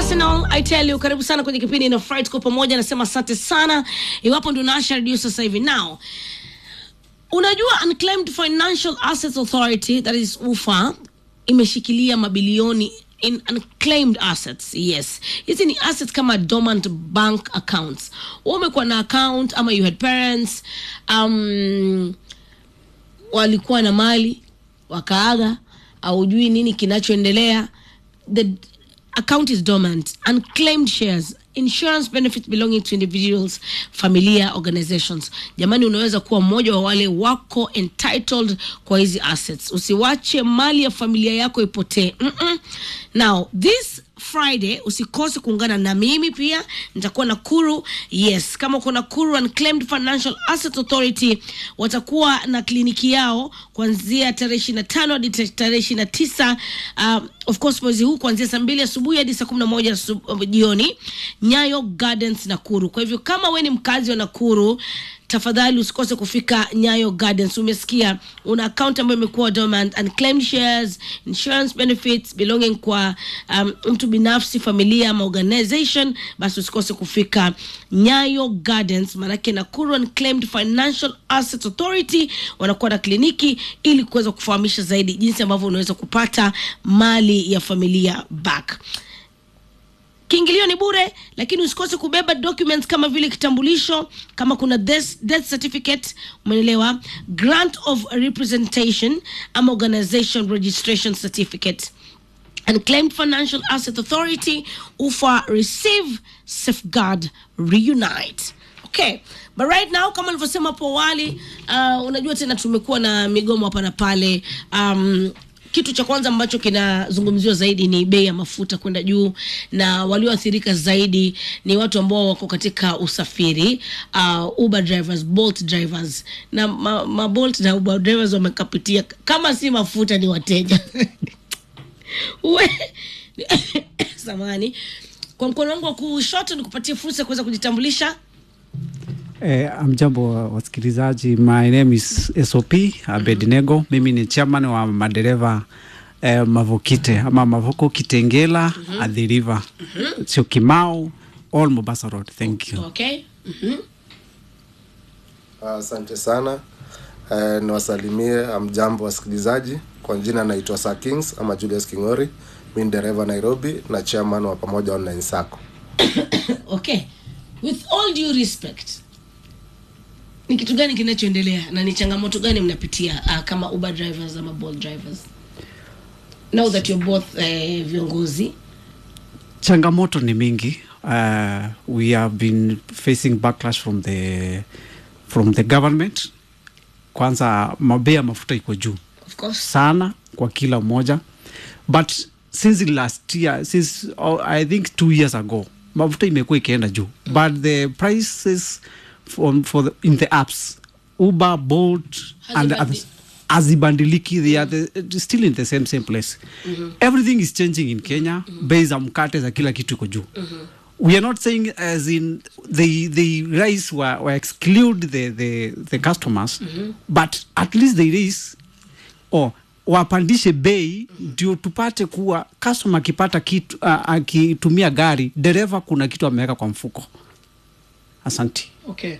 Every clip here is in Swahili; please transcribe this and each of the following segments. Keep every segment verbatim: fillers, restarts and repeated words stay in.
Arsenal, I tell you, karibu sana kwenye kipindi na Fright kwa pamoja. Nasema asante sana iwapo ndio unaasha radio sasa hivi. Now, unajua Unclaimed Financial Assets Authority, that is U F A, imeshikilia mabilioni in unclaimed assets. Yes, hizi ni assets kama dormant bank accounts. Umekuwa na account ama you had parents um walikuwa na mali wakaaga au hujui nini kinachoendelea. The account is dormant. Unclaimed shares, insurance benefits belonging to individuals, familia, organizations. Jamani, unaweza kuwa mmoja wa wale wako entitled kwa hizi assets. Usiwache mali ya familia yako ipotee. Mm -mm. Now, this Friday usikose kuungana na mimi pia. Nitakuwa Nakuru. Yes, kama kuna Nakuru Unclaimed Financial Assets Authority watakuwa na kliniki yao kuanzia tarehe ishirini na tano hadi tarehe ishirini na tisa uh, of course mwezi huu kuanzia saa mbili asubuhi hadi saa kumi na moja jioni, Nyayo Gardens Nakuru. Kwa hivyo kama wewe ni mkazi wa Nakuru, tafadhali usikose kufika Nyayo Gardens. Umesikia, una account ambayo imekuwa dormant, unclaimed shares, insurance benefits belonging kwa um, mtu binafsi, familia ama organization, basi usikose kufika Nyayo Gardens. Manake Nakuru Unclaimed Financial Assets Authority wanakuwa na kliniki ili kuweza kufahamisha zaidi jinsi ambavyo unaweza kupata mali ya familia back. Kiingilio ni bure, lakini usikose kubeba documents kama vile kitambulisho, kama kuna death, death certificate, umeelewa, grant of representation ama organization registration certificate. Unclaimed Financial Asset Authority, U F A, receive, safeguard, reunite. Okay, but right now kama nilivyosema hapo awali, uh, unajua tena tumekuwa na migomo hapa na pale. um Kitu cha kwanza ambacho kinazungumziwa zaidi ni bei ya mafuta kwenda juu, na walioathirika zaidi ni watu ambao wako katika usafiri, uh, Uber drivers, Bolt drivers. Na ma, ma Bolt na Uber drivers wamekapitia kama si mafuta ni wateja. Uwe samani. Kwa mkono wangu wa kushoto nikupatie fursa kuweza kujitambulisha. Eh, amjambo wasikilizaji, my name is S O P Abednego. Mm -hmm. Mimi ni chairman wa madereva eh, Mavokite ama Mavoko Kitengela, mm -hmm. Athi River, mm -hmm. Sio Kimau, all Mombasa Road. Thank you. Okay. Mhm. Asante uh, sana. Uh, niwasalimie amjambo wasikilizaji. Kwa jina naitwa Sir Kings ama Julius Kingori. Mimi ni dereva Nairobi na chairman wa Pamoja Online Sacco. Okay. With all due respect, ni kitu gani kinachoendelea na ni changamoto gani mnapitia uh, kama Uber drivers ama Bolt drivers? Now that you're both uh, viongozi. Changamoto ni mingi. Uh, we have been facing backlash from the from the government. Kwanza mabea mafuta iko juu. Of course. Sana kwa kila mmoja. But since last year, since uh, I think two years ago, mafuta imekuwa ikienda juu. Mm. But the prices for, for the, in the apps, Uber, Bolt, and others, azibandiliki, they are the, still in the same same place. Mm -hmm. Everything is changing in Kenya. Mm -hmm. Bei za mkate za kila kitu iko juu. Mm -hmm. We are not saying as in they they rise were, were exclude the the the customers. Mm -hmm. But at least they raise or wapandishe bei ndio tupate kuwa customer akipata kitu uh, akitumia gari, dereva kuna kitu ameweka kwa mfuko. Asante. Okay.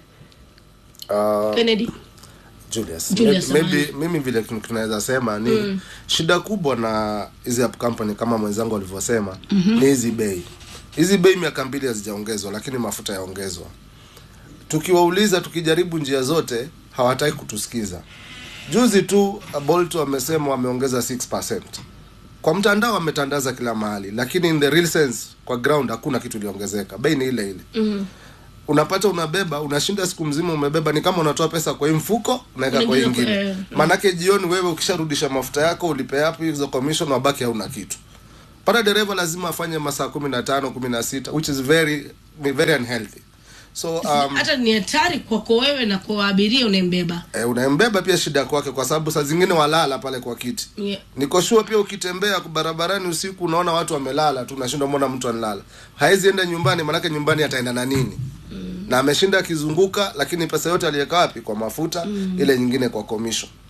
Uh, Kennedy. Julius. Julius maybe mimi vile tunaweza sema ni mm. shida kubwa na hizi app company kama mwenzangu alivyosema, mm -hmm. ni hizi bei. Hizi bei miaka mbili hazijaongezwa lakini mafuta yaongezwa. Tukiwauliza, tukijaribu njia zote hawataki kutusikiza. Juzi tu Bolt wamesema wameongeza six percent. Kwa mtandao wametandaza kila mahali, lakini in the real sense kwa ground hakuna kitu iliongezeka. Bei ni ile ile. Mhm. Mm Unapata unabeba, unashinda siku mzima umebeba, ni kama unatoa pesa kwa mfuko unaweka kwa nyingine. Eh, Manake jioni wewe ukisharudisha mafuta yako ulipe hapo hizo commission, wabaki hauna kitu. Para dereva lazima afanye masaa kumi na tano kumi na sita, which is very very unhealthy. So um, hata ni hatari kwako wewe na kwa abiria unembeba. Eh, unembeba pia shida kwake kwa sababu saa zingine walala pale kwa kiti. Yeah. Niko sure pia ukitembea barabarani usiku unaona watu wamelala tu, unashindwa mbona mtu analala. Haizi enda nyumbani, maana nyumbani ataenda na nini? Mm. Na ameshinda akizunguka, lakini pesa yote aliyeka wapi? Kwa mafuta, mm. ile nyingine kwa commission.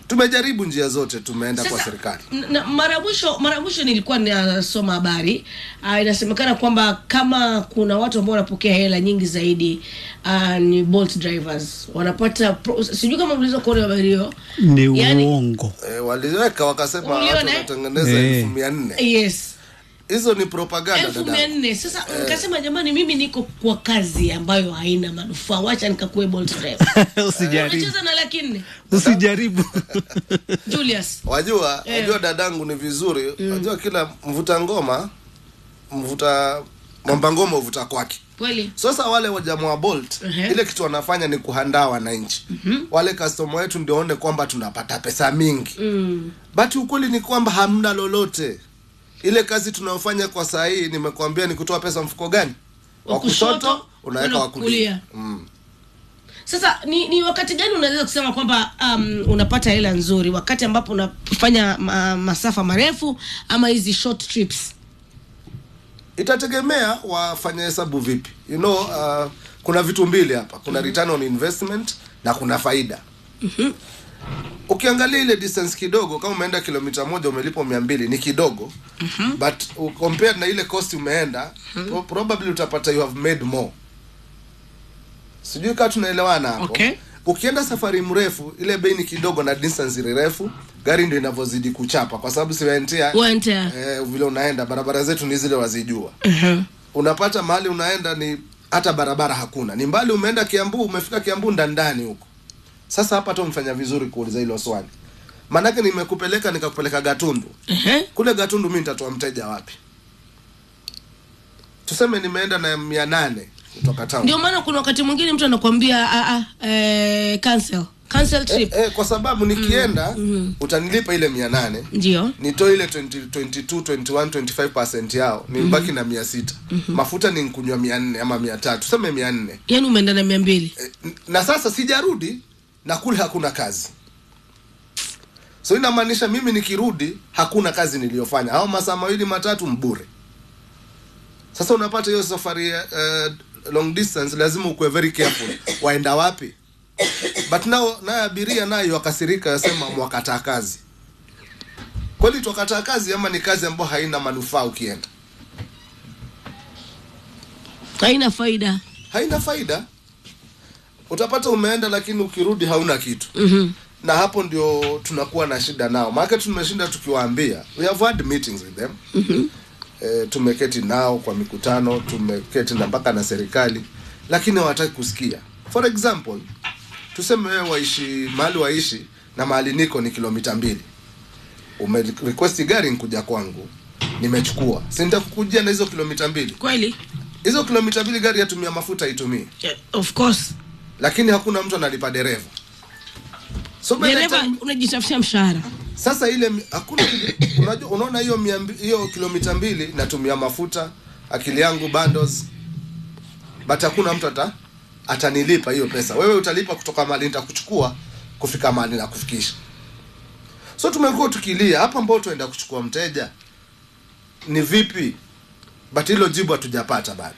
tumejaribu njia zote, tumeenda Sasa, kwa serikali. Mara mwisho mara mwisho nilikuwa ninasoma habari uh, inasemekana kwamba kama kuna watu ambao wanapokea hela nyingi zaidi uh, ni Bolt drivers wanapata, sijui kama mlizo kuona habari hiyo. Ni yani, uongo. Eh, waliweka wakasema watu wanatengeneza elfu mia nne. Yes. Hizo ni propaganda dada. elfu mia nne. Sasa eh, nikasema jamani, mimi niko kwa kazi ambayo haina manufaa, wacha nikakue Bolt driver. Usijaribu. Unacheza na laki nne. Usijaribu. Julius. Wajua, eh. wajua dadangu ni vizuri. Mm. Wajua kila mvuta ngoma, mvuta mwamba ngoma uvuta kwake. Kweli. Sasa wale wajamaa wa Bolt, uh-huh. ile kitu wanafanya ni kuhandaa wananchi. Uh-huh. Wale customer wetu ndio waone kwamba tunapata pesa mingi. Mm. But ukweli ni kwamba hamna lolote. Ile kazi tunayofanya kwa saa hii nimekuambia ni kutoa pesa mfuko gani? Wa kushoto unaweka wa kulia. Mm. Sasa ni, ni wakati gani unaweza kusema kwamba um, unapata hela nzuri, wakati ambapo unafanya ma, masafa marefu ama hizi short trips? Itategemea wafanya hesabu vipi. You know, uh, kuna vitu mbili hapa. Kuna mm-hmm. return on investment na kuna faida. Mhm. Ukiangalia ile distance kidogo, kama umeenda kilomita moja umelipo mia mbili ni kidogo. Mm-hmm. But compared na ile cost umeenda, mm-hmm. probably utapata you have made more. Sijui kama tunaelewana hapo. Okay. Ukienda safari mrefu, ile bei ni kidogo na distance ni refu, gari ndio inavozidi kuchapa kwa sababu siwentia eh, vile unaenda barabara zetu ni zile wazijua. Mhm. Unapata mahali unaenda ni hata barabara hakuna. Ni mbali umeenda Kiambu, umefika Kiambu ndani huko. Sasa hapa tu umefanya vizuri kuuliza hilo swali. Manake nimekupeleka nikakupeleka Gatundu. Uh-huh. Kule Gatundu mimi nitatoa mteja wapi? Tuseme nimeenda na mia nane kutoka town. Ndio maana kuna wakati mwingine mtu anakuambia a a eh cancel. Cancel trip. Eh, eh, kwa sababu nikienda mm-hmm. utanilipa ile mia nane. Ndio. Nitoe ile twenty, twenty-two, twenty-one, twenty-five percent yao, nibaki mm-hmm. na mia sita. Mm-hmm. Mafuta ni nikunywa mia nne ama mia tatu. Tuseme mia nne. Yaani umeenda na mia mbili. Eh, na sasa sijarudi na kule hakuna kazi. So inamaanisha mimi nikirudi hakuna kazi niliyofanya. Hao masaa mawili matatu mbure. Sasa unapata hiyo safari uh, long distance lazima ukue very careful. Waenda wapi? But now na abiria nayo wakasirika yasema mwakataa kazi. Kweli tukataa kazi ama ni kazi ambayo haina manufaa ukienda? Haina faida. Haina faida. Utapata umeenda lakini ukirudi hauna kitu. Mhm. Na hapo ndio tunakuwa na shida nao. Maana tumeshinda tukiwaambia. We have had meetings with them. Mhm. E, tumeketi nao kwa mikutano, tumeketi na mpaka na serikali, lakini hawataki kusikia. For example, tuseme wewe waishi mahali waishi na mahali niko ni kilomita mbili. Ume request gari nikuja kwangu, nimechukua. Si nitakukujia na hizo kilomita mbili? Kweli? Hizo kilomita mbili gari yatumia mafuta itumie. Yeah, of course. Lakini hakuna mtu analipa dereva. So dereva time... unajitafishia mshahara. Sasa ile hakuna unajua unaona hiyo hiyo kilomita mbili natumia mafuta, akili yangu bundles. But hakuna mtu ata atanilipa hiyo pesa. Wewe utalipa kutoka mahali nitakuchukua kufika mahali na kufikisha. So tumekuwa tukilia hapa ambao tuenda kuchukua mteja ni vipi? But hilo jibu hatujapata bado.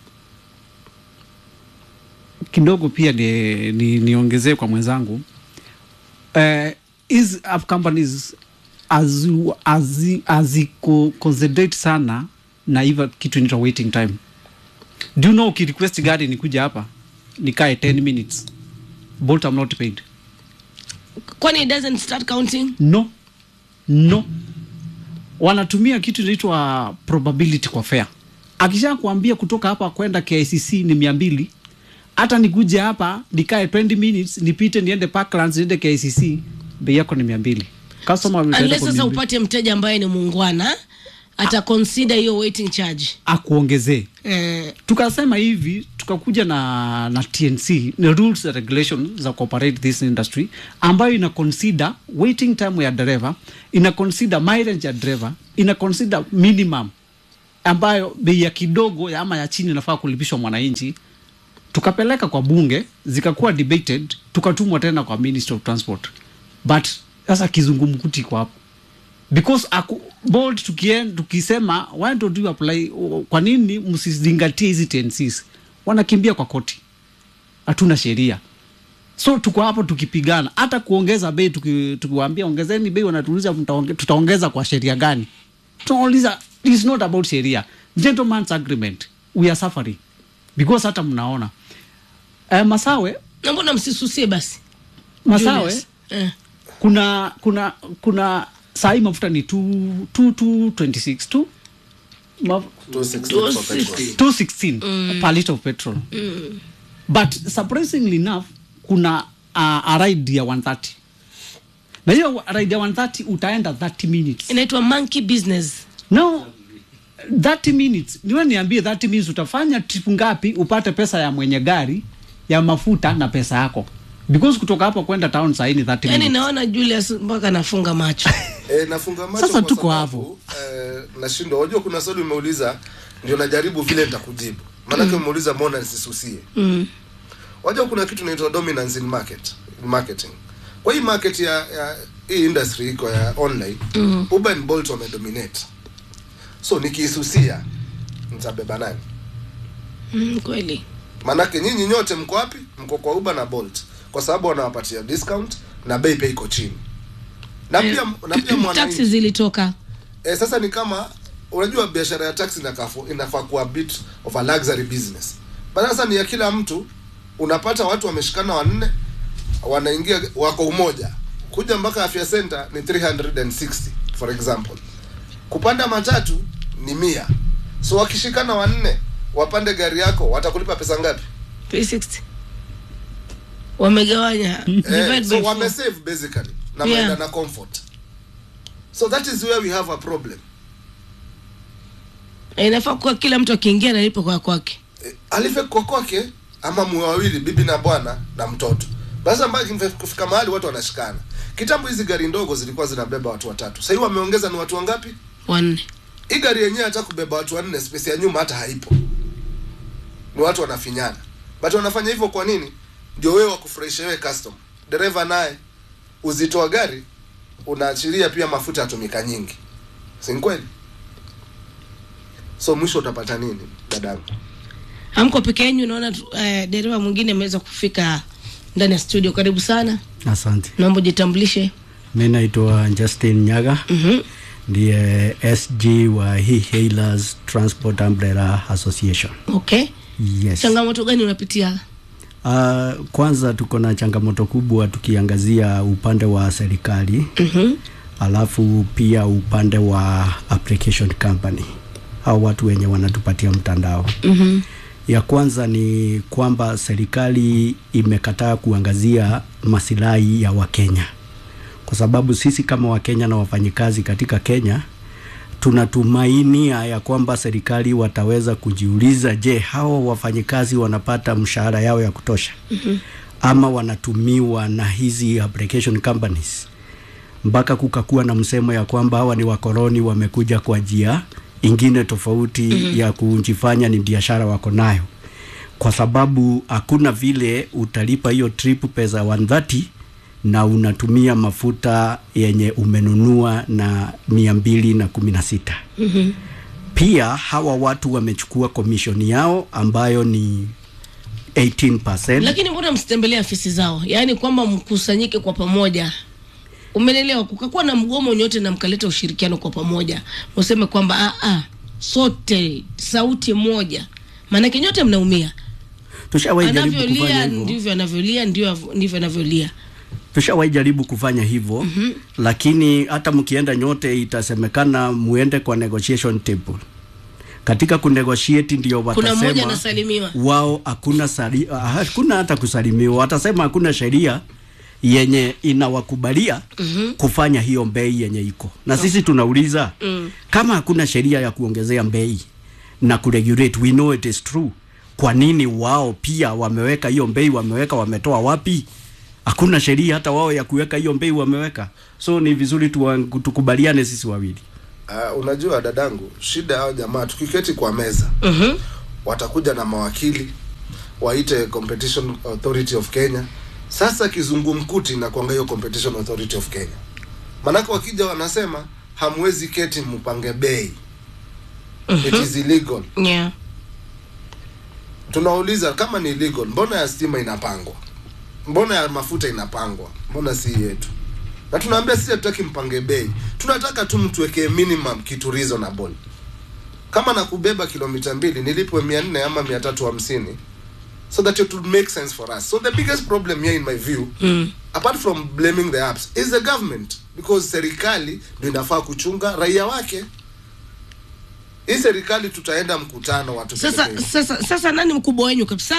Kidogo pia ni, ni niongezee kwa mwenzangu. Eh is app companies as as as iko concentrate sana na hivyo kitu inaitwa waiting time. Do you know ki request gari nikuja hapa nikae ten minutes, Bolt I'm not paid. Kwani it doesn't start counting? No. No. Wanatumia kitu inaitwa probability kwa fare. Akisha kuambia kutoka hapa kwenda K I C C ni mia mbili, hata nikuje hapa nikae twenty minutes nipite niende Parklands niende K I C C, bei yako ni mia mbili. Customer will unless sasa upate mteja ambaye ni muungwana ata consider hiyo waiting charge akuongezee. Eh. Tukasema hivi tukakuja na na T N C na rules and regulations za cooperate this industry ambayo ina consider waiting time ya driver, ina consider mileage ya driver, ina consider minimum ambayo bei ya kidogo ya ama ya chini inafaa kulipishwa mwananchi. Tukapeleka kwa bunge zikakuwa debated, tukatumwa tena kwa Ministry of Transport. But sasa kizungumkuti kwa hapo. Because aku, Bolt tukien tukisema why don't you apply, kwa nini msizingatie hizi T N Cs? Wanakimbia kwa koti. Hatuna sheria. So tuko hapo tukipigana, hata kuongeza bei tuki, tukiwaambia ongezeni bei wanatuuliza tutaongeza kwa sheria gani? Tunauliza, it's not about sheria. Gentleman's agreement. We are suffering. Because hata mnaona. Eh, Masawe, na mbona msisusie basi? Masawe, eh. kuna kuna kuna sai mafuta ni two twenty-six two two sixteen mm. per liter of petrol. Mm. But surprisingly enough, kuna uh, a ride ya one thirty. Na hiyo ride ya one thirty utaenda thirty minutes. Inaitwa monkey business. No, thirty minutes. Niwe niambie thirty minutes utafanya trip ngapi upate pesa ya mwenye gari ya mafuta na pesa yako? Because kutoka hapo kwenda town saa ni thirty yani minutes. Yani naona Julius mpaka nafunga macho. eh nafunga macho. Sasa tuko hapo. Eh nashindwa. Unajua kuna swali umeuliza ndio najaribu vile nitakujibu. Maana mm. umeuliza mbona nisisusie. Mm. Wajua kuna kitu inaitwa dominance in market, in marketing. Kwa hii market ya, ya hii industry iko ya online, mm. Uber and Bolt wamedominate. So nikiisusia nitabeba nani? Mm, kweli. Manake nyinyi nyote mko wapi? Mko kwa Uber na Bolt. Kwa sababu wanawapatia discount na bei pia iko chini. Na pia na pia mwananchi taxi zilitoka. Eh, sasa ni kama unajua biashara ya taxi inafaa kuwa bit of a luxury business. Bana sasa ni ya kila mtu. Unapata watu wameshikana wanne wanaingia wako umoja. Kuja mpaka afya center ni three hundred sixty for example. Kupanda matatu ni mia. So wakishikana wanne wapande gari yako watakulipa pesa ngapi? three sixty. Wamegawanya. Eh, so wame save basically na yeah. maenda na comfort. So that is where we have a problem. Eh, inafaa kwa kila mtu akiingia analipa kwa kwake. Eh, alipe kwa kwake ama mwe wawili bibi na bwana na mtoto. Basi ambaye kufika mahali watu wanashikana. Kitambo hizi gari ndogo zilikuwa zinabeba watu watatu. Sasa hivi wameongeza ni watu wangapi? Wanne. Hii gari yenyewe hata kubeba watu wanne, space ya nyuma hata haipo. Ni watu wanafinyana. But wanafanya hivyo kwa nini? Ndio wewe wakufurahisha wewe custom. Dereva naye uzito wa gari unaachilia pia mafuta yatumika nyingi. Si kweli? So mwisho utapata nini dadangu? Hamko peke yenu, unaona uh, dereva mwingine ameweza kufika ndani ya studio. Karibu sana. Asante. Naomba jitambulishe. Mimi naitwa Justin Nyaga. Mhm. Mm ndiye S G wa He-Hailers Transport Umbrella Association. Okay. Yes. Changamoto gani unapitia? Uh, kwanza tuko na changamoto kubwa tukiangazia upande wa serikali. Mhm. Alafu pia upande wa application company. Hao watu wenye wanatupatia mtandao. Mhm. Ya kwanza ni kwamba serikali imekataa kuangazia masilahi ya Wakenya. Kwa sababu sisi kama Wakenya na wafanyikazi katika Kenya tunatumainia ya kwamba serikali wataweza kujiuliza, je, hao wafanyikazi wanapata mshahara yao ya kutosha? Mm-hmm. Ama wanatumiwa na hizi application companies? Mpaka kukakuwa na msemo ya kwamba hawa ni wakoloni wamekuja kwa njia ingine tofauti mm-hmm. ya kujifanya ni biashara wako nayo. Kwa sababu hakuna vile utalipa hiyo trip pesa one thirty na unatumia mafuta yenye umenunua na mia mbili na kumi na sita. Mm-hmm. Pia hawa watu wamechukua commission yao ambayo ni eighteen percent. Lakini mbona msitembelea afisi zao? Yaani kwamba mkusanyike kwa pamoja. Umeelewa? Kukakuwa na mgomo nyote na mkaleta ushirikiano kwa pamoja. Useme kwamba a a sote sauti moja. Maana nyote mnaumia. Tushawahi jaribu kufanya hivyo. Ndivyo anavyolia, ndio ndivyo anavyolia. Tushawahi jaribu kufanya hivyo, mm-hmm. lakini hata mkienda nyote itasemekana muende kwa negotiation table. Katika kunegotiate ndio watasema kuna mmoja anasalimiwa. Wao hakuna sali, hakuna hata kusalimiwa. Watasema hakuna sheria yenye inawakubalia mm-hmm. kufanya hiyo bei yenye iko. Na okay. sisi tunauliza mm. kama hakuna sheria ya kuongezea bei na kuregulate, we know it is true. Kwa nini wao pia wameweka hiyo bei, wameweka wametoa wapi? Hakuna sheria hata wao ya kuweka hiyo bei wameweka. So ni vizuri tukubaliane sisi wawili. Uh, unajua dadangu, shida hao jamaa tukiketi kwa meza. Mhm. Uh-huh. Watakuja na mawakili, waite Competition Authority of Kenya. Sasa kizungumkuti na kuanga hiyo Competition Authority of Kenya. Manaka wakija wanasema hamwezi keti mpange bei. Uh-huh. It is illegal. Yeah. Tunauliza kama ni illegal, mbona ya stima inapangwa? mbona ya mafuta inapangwa, mbona si yetu? Na tunaambia sisi hatutaki mpange bei, tunataka tu mtuwekee minimum kitu reasonable. Kama nakubeba kilomita mbili nilipwe mia nne ama mia tatu hamsini, so that it would make sense for us. So the biggest problem here in my view, mm. apart from blaming the apps, is the government, because serikali ndio inafaa kuchunga raia wake. Hii serikali tutaenda mkutano watu sasa sasa sasa nani mkubwa wenu kabisa?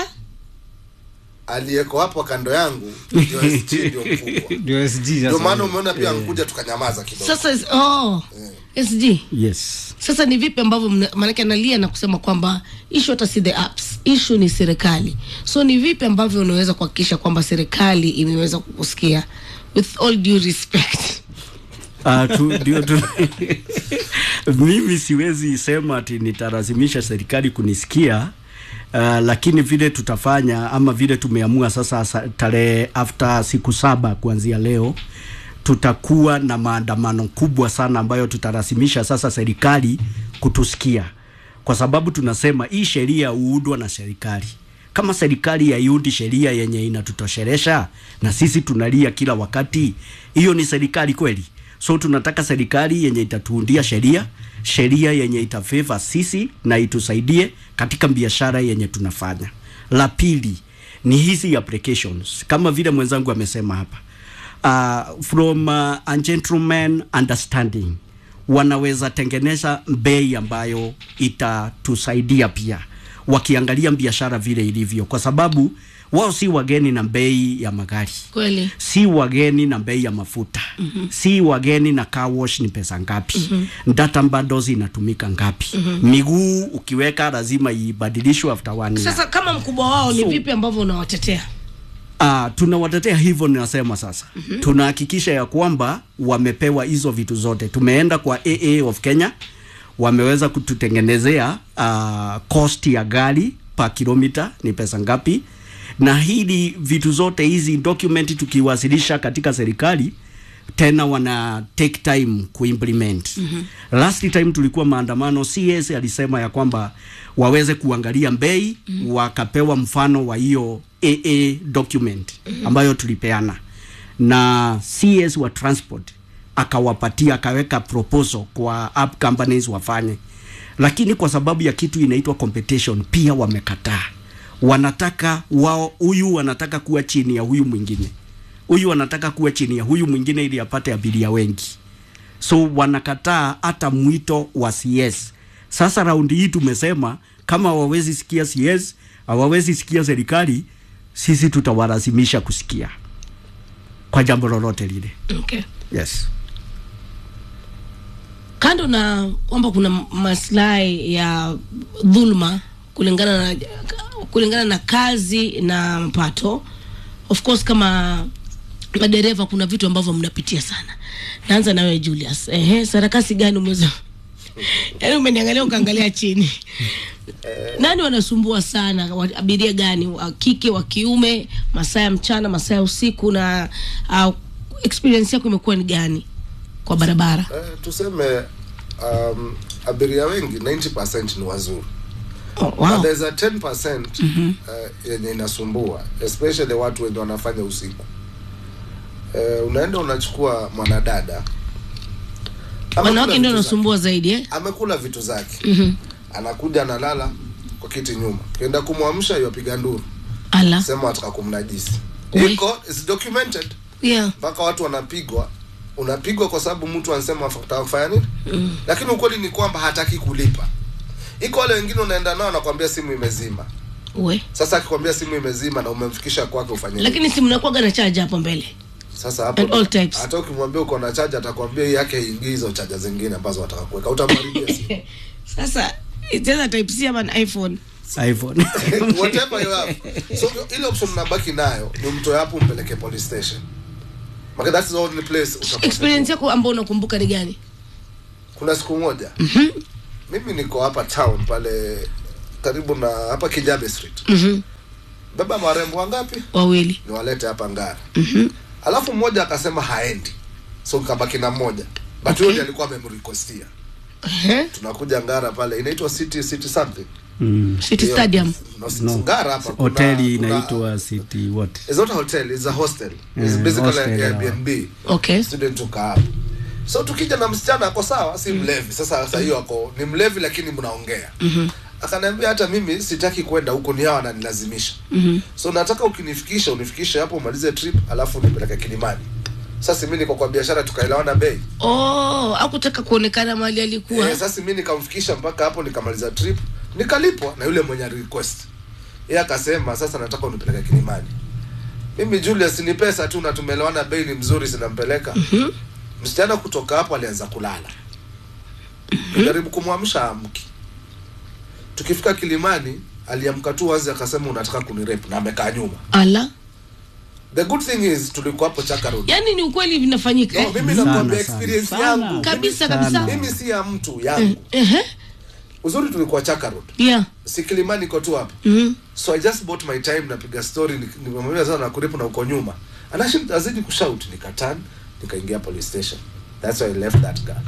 Aliyeko hapo kando yangu ndio S G ndio mkubwa. Ndio S G sasa. Ndio maana umeona pia ankuja tukanyamaza kidogo. Sasa oh yeah. S G. Yes. Sasa ni vipi ambavyo maana analia na kusema kwamba issue hata si the apps, issue ni serikali. So ni vipi ambavyo unaweza kuhakikisha kwamba serikali imeweza kukusikia, with all due respect? Ah uh, tu ndio tu mimi siwezi sema ati nitarazimisha serikali kunisikia. Uh, lakini vile tutafanya ama vile tumeamua sasa tarehe after siku saba kuanzia leo tutakuwa na maandamano kubwa sana ambayo tutarasimisha sasa serikali kutusikia, kwa sababu tunasema hii sheria uudwa na serikali. Kama serikali haiudi sheria yenye inatutoshelesha na sisi tunalia kila wakati, hiyo ni serikali kweli? So tunataka serikali yenye itatuundia sheria, sheria yenye itafavor sisi na itusaidie katika biashara yenye tunafanya. La pili ni hizi applications kama vile mwenzangu amesema hapa. Uh, from uh, a gentleman understanding, wanaweza tengeneza bei ambayo itatusaidia pia wakiangalia biashara vile ilivyo, kwa sababu wao si wageni na bei ya magari. Kweli. Si wageni na bei ya mafuta. Mm-hmm. Si wageni na car wash ni pesa ngapi. Mm-hmm. Data bundles inatumika ngapi. Mm-hmm. Miguu ukiweka lazima ibadilishwe after one year. Sasa kama mkubwa wao, so, ni vipi ambavyo unawatetea? Ah, uh, tunawatetea hivyo ninasema sasa. Mm-hmm. Tunahakikisha ya kwamba wamepewa hizo vitu zote. Tumeenda kwa A A of Kenya, wameweza kututengenezea uh, cost ya gari per kilomita ni pesa ngapi. Na hili vitu zote hizi document tukiwasilisha katika serikali tena wana take time kuimplement. Mm-hmm. Last time tulikuwa maandamano, C S alisema ya kwamba waweze kuangalia bei. Mm-hmm. Wakapewa mfano wa hiyo A A document. Mm-hmm. Ambayo tulipeana, na C S wa transport akawapatia, akaweka proposal kwa app companies wafanye, lakini kwa sababu ya kitu inaitwa competition pia wamekataa. Wanataka wao, huyu wanataka kuwa chini ya huyu mwingine, huyu wanataka kuwa chini ya huyu mwingine ili apate abiria wengi. So wanakataa hata mwito wa C S. Sasa raundi hii tumesema kama hawawezi sikia C S, hawawezi sikia serikali, sisi tutawalazimisha kusikia kwa jambo lolote lile. Okay. Yes. Kando na kwamba kuna maslahi ya dhulma kulingana na kulingana na kazi na mapato, of course kama madereva kuna vitu ambavyo mnapitia sana. Naanza na wewe Julius. Ehe, sarakasi gani umeweza? Yaani umeniangalia ukaangalia chini. Nani wanasumbua sana? Abiria gani? Wa kike, wa kiume, masaa ya mchana, masaa ya usiku, na uh, experience yako imekuwa ni gani kwa barabara? Uh, tuseme um, abiria wengi ninety percent ni wazuri. Oh, wow. But there's a ten percent mm-hmm. uh, yenye inasumbua, especially watu wenye wanafanya usiku. Uh, unaenda unachukua mwanadada, wanawake ndio wanasumbua zaidi eh? Amekula vitu zake. Mhm. Anakuja analala kwa kiti nyuma. Kaenda kumwamsha yopiga nduru. Ala. Sema ataka kumnajisi. Iko is documented. Yeah. Mpaka watu wanapigwa. Unapigwa kwa sababu mtu anasema afanya nini? Mm. Lakini ukweli ni kwamba hataki kulipa. Iko wale wengine unaenda nao anakuambia simu imezima. Uwe. Sasa akikwambia simu imezima na umemfikisha kwake ufanye nini? Lakini simu inakuwa na charge hapo mbele. Sasa hapo hata ukimwambia uko na charge atakwambia hii yake ingi hizo charger zingine ambazo wataka kuweka, utamharibia simu. Sasa itaweza type C ama iPhone. iPhone. Whatever you have. So ile option unabaki nayo ni mtoe hapo umpeleke police station. Because that's the only place utapata. Experience yako ambayo unakumbuka ni gani? Kuna siku moja. Mhm. Mm mimi niko hapa town pale karibu na hapa Kijabe Street. Mhm. Mm baba marembo wangapi? Wawili. Niwalete hapa Ngara. Mhm. Mm Alafu mmoja akasema haendi. So nikabaki na mmoja. But yule okay. alikuwa amemrequestia. Eh. Tunakuja Ngara pale inaitwa City City something. Mm. City Stadium. No, no. Ngara hapa kuna hoteli inaitwa City what? It's not a hotel, it's a hostel. It's Yeah, basically hostel, an yeah. Airbnb. Okay. Student tukaa. So tukija na msichana ako sawa, si mlevi. Sasa sasa hiyo ako ni mlevi lakini mnaongea. Mhm. Akaniambia hata mimi sitaki kwenda huko, ni hawa wananilazimisha. Mhm. So nataka ukinifikisha unifikishe hapo umalize trip alafu nipeleke Kilimani. Sasa mimi niko kwa biashara tukaelewana bei. Oh, hakutaka kuonekana mahali alikuwa. Eh, sasa mimi nikamfikisha mpaka hapo nikamaliza trip, nikalipwa na yule mwenye request. Yeye akasema sasa nataka unipeleke Kilimani. Mimi Julius ni pesa tu na tumeelewana bei ni mzuri zinampeleka. Mhm. Msichana kutoka hapo alianza kulala. Mm-hmm. Karibu kumwamsha amki. Tukifika Kilimani aliamka tu wazi akasema unataka kunirape na amekaa nyuma. Ala. The good thing is tulikuwa hapo Chaka Road. Yaani ni ukweli vinafanyika. No, mimi nakwambia experience sana yangu. Kabisa kabisa. Mimi si ya mtu yangu. Eh eh. Uzuri tulikuwa Chaka Road. Yeah. Si Kilimani iko tu hapa. Mhm. So I just bought my time na piga story nimemwambia sana na kuripu na uko nyuma. Anashinda azidi kushout nikatan nikaingia police station. That's why I left that car.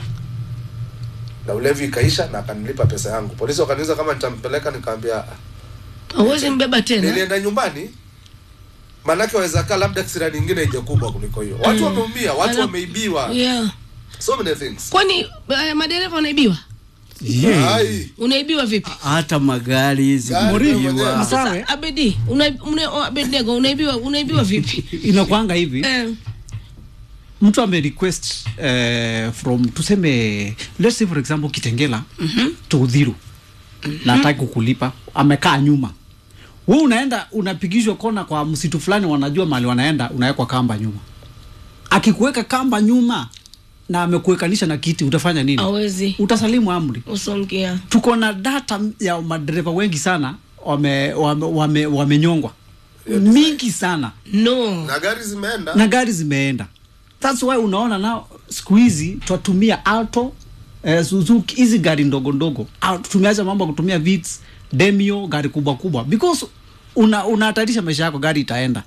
Na ulevi ikaisha na akanilipa pesa yangu. Polisi wakaniuliza kama nitampeleka nikamwambia hauwezi mbeba tena. Nilienda nyumbani. Manake waweza kaa labda kisira nyingine ije kubwa kuliko hiyo. Watu mm. wameumia, watu wameibiwa. Yeah. So many things. Kwani uh, madereva wanaibiwa? Yeah. Unaibiwa vipi? Hata magari zimoriwa. Sasa Abedi, una una Abednego unaibiwa unaibiwa vipi? Inakuanga hivi. Eh. Mtu ame request uh, from tuseme let's say for example Kitengela mm-hmm. to Uthiru. Mm-hmm. Na hataki kukulipa, amekaa nyuma. Wewe unaenda unapigishwa kona kwa msitu fulani, wanajua mahali wanaenda, unawekwa kamba nyuma. Akikuweka kamba nyuma na amekuwekanisha na kiti, utafanya nini? Hawezi. Utasalimu amri. Usongea. Tuko na data ya madereva wengi sana wame wame wame wamenyongwa. Yes. Mingi sana. No. Na gari zimeenda. Na gari zimeenda. That's why unaona nao siku hizi tutumia Alto, eh, Suzuki, hizi gari ndogo ndogo. Tumeacha mambo kutumia Vitz, Demio, gari kubwa kubwa because una unahatarisha maisha yako, gari itaenda.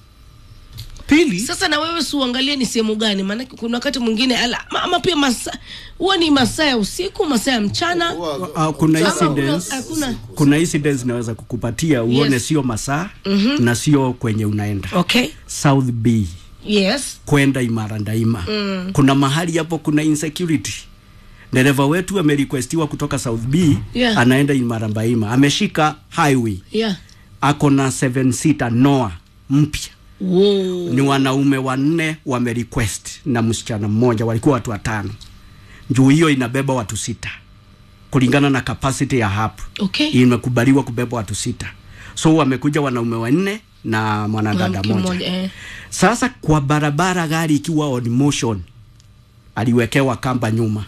Pili, sasa na wewe si uangalie ni sehemu gani, maana kuna wakati mwingine ama pia masaa huwa ni masaa ya usiku, masaa ya mchana. Uh, kuna incidents kuna, kuna incidents naweza kukupatia uone. Yes. Sio masaa mm-hmm. na sio kwenye unaenda. Okay. South B. Yes. Kwenda Imara Daima. Mm. Kuna mahali hapo kuna insecurity. Dereva wetu amerequestiwa kutoka South B, yeah. anaenda Imara Daima. Ameshika highway. Yeah. Ako na seven seater Noah mpya. Wow. Ni wanaume wanne wamerequest na msichana mmoja, walikuwa watu watano. Njoo hiyo inabeba watu sita. Kulingana na capacity ya hapo. Okay. Imekubaliwa kubeba watu sita. So wamekuja wanaume wanne na mwanadada mmoja. Eh. Sasa kwa barabara gari ikiwa on motion, aliwekewa kamba nyuma.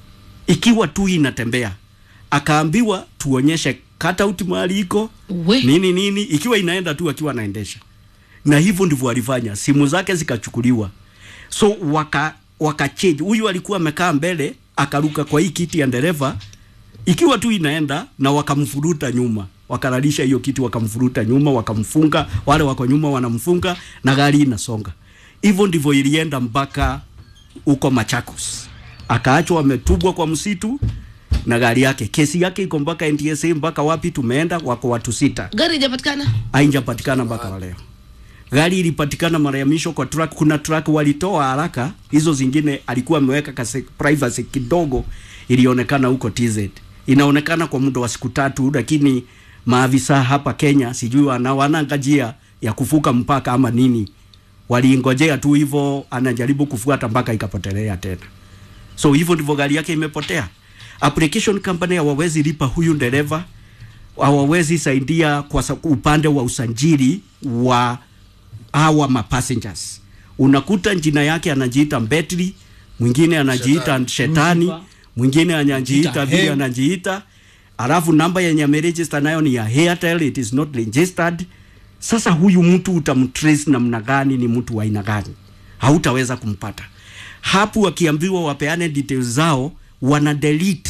Ikiwa tu inatembea, akaambiwa tuonyeshe cutout mahali iko nini nini, ikiwa inaenda tu akiwa anaendesha. Na hivyo ndivyo alifanya. Simu zake zikachukuliwa. So waka waka change. Huyu alikuwa amekaa mbele, akaruka kwa hii kiti ya dereva, ikiwa tu inaenda, na wakamfuruta nyuma. Wakaralisha hiyo kiti, wakamfuruta nyuma, wakamfunga, wale wako nyuma wanamfunga na gari inasonga. Hivyo ndivyo ilienda mpaka uko Machakos. Akaachwa ametubwa kwa msitu na gari yake. Kesi yake iko mpaka N T S A, mpaka wapi tumeenda, wako watu sita. Gari haijapatikana? Haijapatikana mpaka leo. Gari ilipatikana mara ya mwisho kwa truck. Kuna truck walitoa haraka, hizo zingine alikuwa ameweka kase privacy kidogo, ilionekana huko T Z. Inaonekana kwa muda wa siku tatu, lakini maafisa hapa Kenya sijui wana wanaangajia ya kufuka mpaka ama nini. Waliingojea tu hivyo, anajaribu kufuata mpaka ikapotelea tena. So hivyo ndivyo gari yake imepotea. Application company hawawezi lipa huyu dereva, hawawezi saidia kwa upande wa usajili wa hawa ma passengers. Unakuta jina yake anajiita Betri, mwingine anajiita Shetani, mwingine anajiita vile anajiita, alafu namba yenye ameregister nayo ni ya Airtel, it is not registered. Sasa huyu mtu utamtrace namna gani, ni mtu wa aina gani? Hautaweza kumpata. Hapo wakiambiwa wapeane details zao, wana delete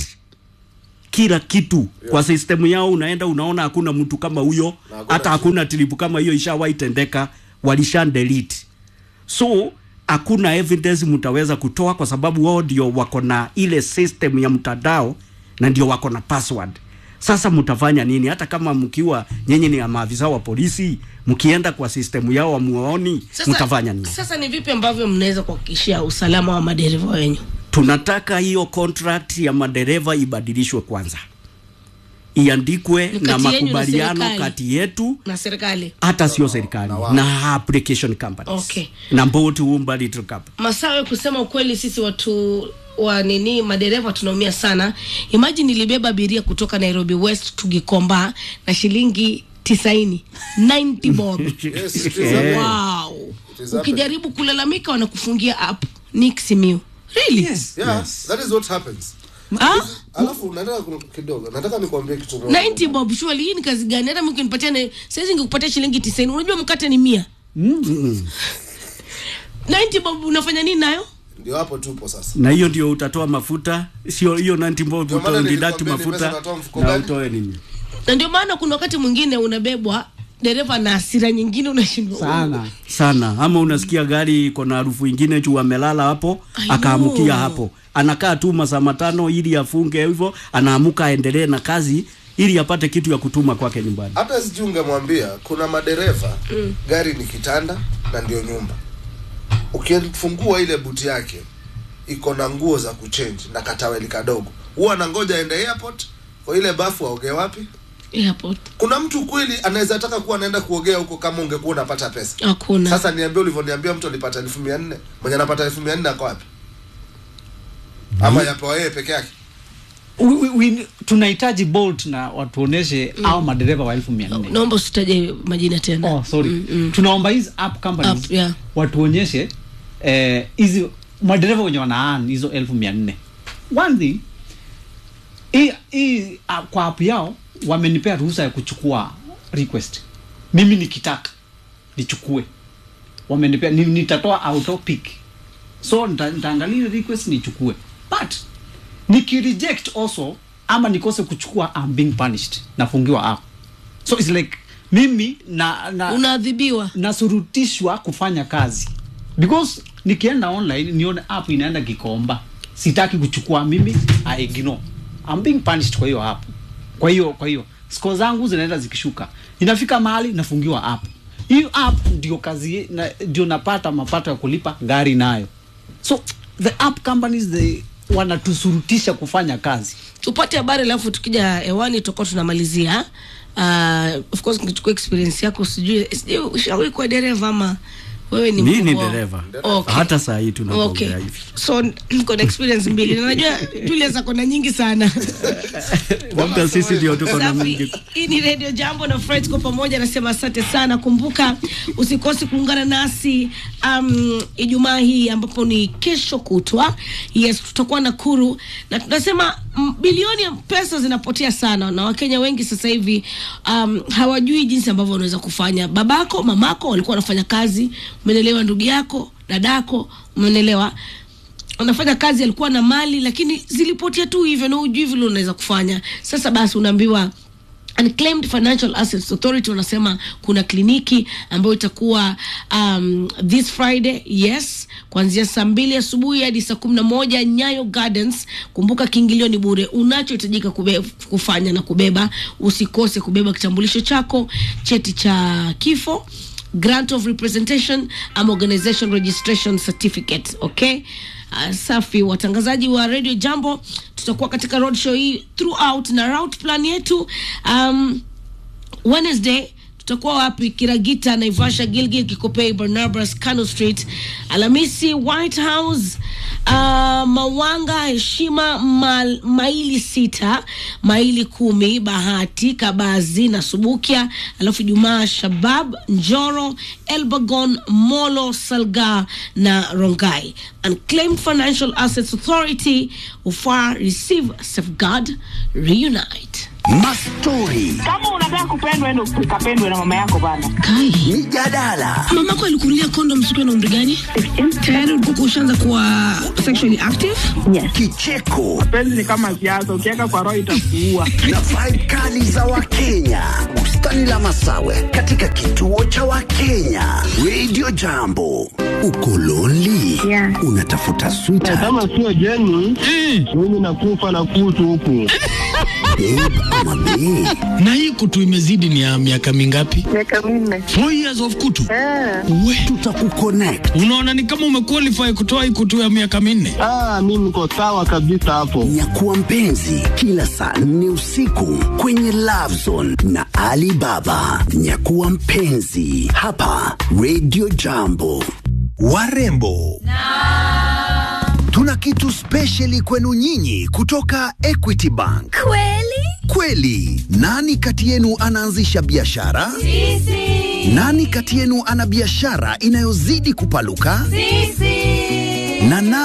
kila kitu. Yeah. Kwa system yao unaenda unaona hakuna mtu kama huyo, hata hakuna trip kama hiyo ishawahi tendeka, walisha delete. So hakuna evidence mtaweza kutoa, kwa sababu wao ndio wako na ile system ya mtandao na ndio wako na password. Sasa mtafanya nini? Hata kama mkiwa nyenye ni maafisa wa polisi, mkienda kwa system yao wamuoni, mtafanya nini? Sasa ni vipi ambavyo mnaweza kuhakikishia usalama wa madereva wenyu? Tunataka hiyo contract ya madereva ibadilishwe kwanza, iandikwe na makubaliano kati yetu na serikali, hata sio serikali na, na application companies. Okay. Na boat Uber little company. Masawe, kusema ukweli sisi watu wa nini madereva tunaumia sana. Imagine nilibeba abiria kutoka Nairobi West to Gikomba na shilingi tisaini ninety bob. Yes, wow. Ukijaribu kulalamika wanakufungia app Nick Simiu. Really? Yes. Yeah, yes. That is what happens. Ah? Alafu nataka kidogo, nataka nikwambie kitu moja. ninety bob surely hii ni kazi gani? Hata mimi nipatia na sasa ningekupatia shilingi tisaini. Unajua mkate ni mia. Mm. ninety bob unafanya nini nayo? Ndio hapo tupo sasa. Na hiyo ndio utatoa mafuta, sio hiyo ninety bob utaondoa mafuta na utoe nini? Na ndio maana kuna wakati mwingine unabebwa dereva na hasira nyingine unashindwa sana sana, ama unasikia gari iko na harufu nyingine tu, amelala hapo akaamukia hapo, anakaa tu masaa matano ili afunge hivyo, anaamuka aendelee na kazi ili apate kitu ya kutuma kwake nyumbani. Hata sijunga mwambia kuna madereva mm. gari ni kitanda na ndio nyumba. Ukifungua ile buti yake iko na nguo za kuchange na kataweli kadogo, huwa anangoja aende airport kwa ile bafu aoge wapi? Airport. Kuna mtu kweli anaweza taka kuwa anaenda kuogea huko kama ungekuwa unapata pesa? Hakuna. Sasa niambie, ulivyoniambia mtu alipata elfu mia nne, mwenye anapata elfu mia nne ako wapi? Mm. Ama yapewa yeye peke yake? We, we, we, tunahitaji Bolt na watuoneshe mm. au madereva wa elfu mia nne. Naomba usitaje majina tena. Oh, sorry. Mm, mm. Tunaomba hizi app companies App, yeah. watuonyeshe eh hizi madereva wenye wanaan hizo elfu mia nne. One thing, hii hii kwa app yao wamenipea ruhusa ya kuchukua request. Mimi nikitaka nichukue. Wamenipea nitatoa auto pick. So nitaangalia request nichukue. But niki reject also ama nikose kuchukua, I'm being punished, nafungiwa app. So it's like mimi na, na unaadhibiwa, nasurutishwa kufanya kazi because nikienda online nione app inaenda Gikomba, sitaki kuchukua, mimi I ignore, I'm being punished kwa hiyo app. Kwa hiyo kwa hiyo score zangu zinaenda zikishuka, inafika mahali nafungiwa app. Hiyo app ndio kazi na, ndio napata mapato ya kulipa gari nayo. So the app companies they wanatusurutisha kufanya kazi. Tupate habari alafu tukija hewani tutakuwa tunamalizia. Uh, of course nikichukua experience yako, sijui sijui ushawahi kwa dereva ama wewe ni mimi ni dereva. Okay. Hata saa hii tunaongea okay. hivi. So niko na experience mbili. Na najua Julius ako na nyingi sana. Labda sisi ndio tuko na nyingi. Hii ni Radio Jambo na Fred kwa pamoja, nasema asante sana. Kumbuka usikose kuungana nasi um, Ijumaa hii ambapo ni kesho kutwa. Yes, tutakuwa na Nakuru na tunasema bilioni ya pesa zinapotea sana na Wakenya wengi sasa hivi um, hawajui jinsi ambavyo wanaweza kufanya. Babako, mamako walikuwa wanafanya kazi, umeelewa, ndugu yako, dadako, umeelewa, unafanya kazi, alikuwa na mali lakini zilipotea tu hivyo na hujui vile unaweza kufanya. Sasa basi unaambiwa Unclaimed Financial Assets Authority wanasema kuna kliniki ambayo itakuwa um, this Friday, yes, kuanzia saa mbili asubuhi hadi saa kumi na moja Nyayo Gardens. Kumbuka kiingilio ni bure. Unachohitajika kufanya na kubeba, usikose kubeba kitambulisho chako, cheti cha kifo, grant of representation ama organization registration certificate. Okay? Uh, safi. Watangazaji wa Radio Jambo tutakuwa katika road show hii throughout, na route plan yetu um, Wednesday tutakuwa wapi? Kiragita, Naivasha, Gilgil, Kikopey, Barnabas, Kano Street. Alhamisi White House, uh, Mawanga, Heshima, mal, maili sita, maili kumi, Bahati, Kabazi na Subukia. Alafu Jumaa Shabab, Njoro, Elbagon, Molo, Salga na Rongai. Unclaimed Financial Assets Authority, Ufar, Receive, Safeguard, Reunite. Mastori. Kama unataka kupendwa endo ukapendwe na mama yako bana. Kai. Mijadala. Mamako alikunulia condom siku na umri gani? Tayari ulikuwa ushaanza kuwa sexually active? Yes. Kicheko. Penzi ni kama siasa, ukiweka kwa roho itakuua. Na vibe kali za Wakenya. Bustani la Masawe katika kituo cha Wakenya. Radio Jambo. Uko lonely? Yeah. Unatafuta sweetheart? Kama sio Jenny, mimi nakufa na kutu huku. Babe ama bae. Na hii kutu imezidi ni ya miaka mingapi? Miaka minne. Four years of kutu. Eh. We, Tutakuconnect. unaona ni kama umequalify kutoa hii kutu ya miaka minne. Ah, mimi niko sawa kabisa hapo. Nyakuwa mpenzi kila saa nne usiku kwenye Love Zone na Alibaba. Nyakuwa mpenzi hapa Radio Jambo. Warembo. Tuna kitu speciali kwenu nyinyi kutoka Equity Bank. Kweli? Kweli. Nani kati yenu anaanzisha biashara? Sisi. Nani kati yenu ana biashara inayozidi kupaluka? Sisi. Na nani